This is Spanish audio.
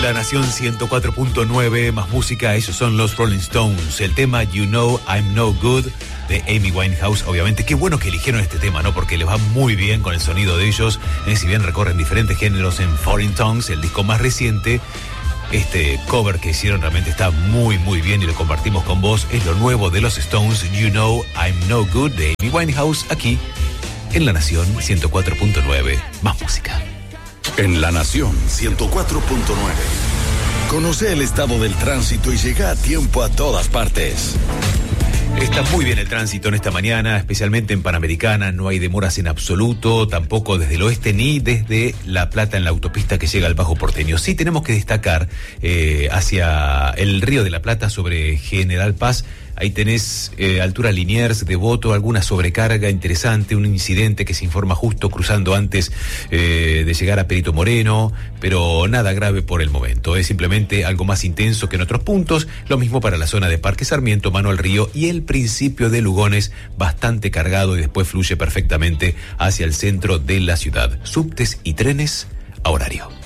La Nación 104.9, más música, ellos son los Rolling Stones. El tema You Know I'm No Good de Amy Winehouse, obviamente. Qué bueno que eligieron este tema, ¿no? Porque les va muy bien con el sonido de ellos. Si bien recorren diferentes géneros en Foreign Tongues, el disco más reciente, este cover que hicieron realmente está muy, muy bien y lo compartimos con vos. Es lo nuevo de los Stones, You Know I'm No Good de Amy Winehouse, aquí en La Nación 104.9, más música. En La Nación 104.9. Conoce el estado del tránsito y llega a tiempo a todas partes. Está muy bien el tránsito en esta mañana, especialmente en Panamericana. No hay demoras en absoluto, tampoco desde el oeste ni desde La Plata en la autopista que llega al Bajo Porteño. Sí tenemos que destacar hacia el Río de la Plata sobre General Paz. Ahí tenés altura Liniers, Devoto, alguna sobrecarga interesante, un incidente que se informa justo cruzando antes de llegar a Perito Moreno, pero nada grave por el momento. Es simplemente algo más intenso que en otros puntos. Lo mismo para la zona de Parque Sarmiento, Mano al Río y el principio de Lugones, bastante cargado y después fluye perfectamente hacia el centro de la ciudad. Subtes y trenes a horario.